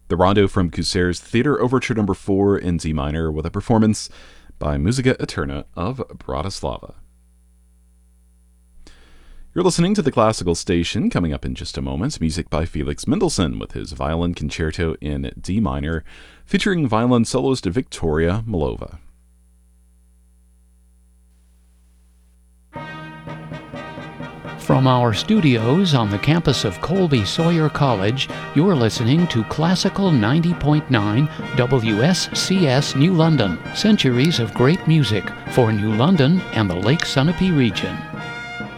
the Rondo from Kuser's Theater Overture No. 4 in D minor with a performance by Musica Eterna of Bratislava. You're listening to the Classical Station. Coming up in just a moment, music by Felix Mendelssohn with his Violin Concerto in D minor, featuring violin soloist Victoria Malova. From our studios on the campus of Colby Sawyer College, you're listening to Classical 90.9 WSCS New London, centuries of great music for New London and the Lake Sunapee region.